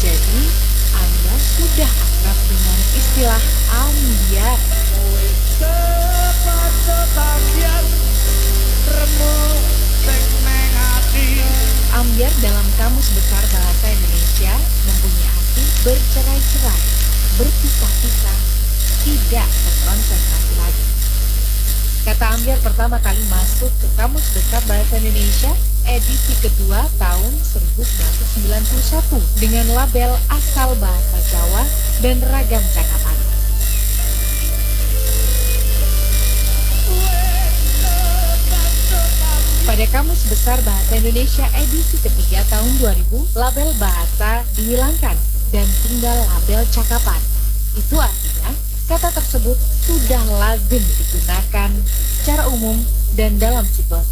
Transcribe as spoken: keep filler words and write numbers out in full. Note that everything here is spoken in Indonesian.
Jadi, Anda sudah akrab dengan istilah ambyar. Ambyar dalam Kamus Besar Bahasa Indonesia mempunyai arti bercerai-cerai, berpisah-pisah, tidak berkonsentrasi lagi. Kata ambyar pertama kali masuk ke Kamus Besar Bahasa Indonesia edisi kedua tahun seribu sembilan ratus sembilan puluh satu dengan label asal bahasa Jawa dan ragam cakapan. Pada Kamus Besar Bahasa Indonesia edisi ketiga tahun dua ribu, label bahasa dihilangkan dan tinggal label cakapan. Itu artinya kata tersebut sudah lazim digunakan secara umum dan dalam situasi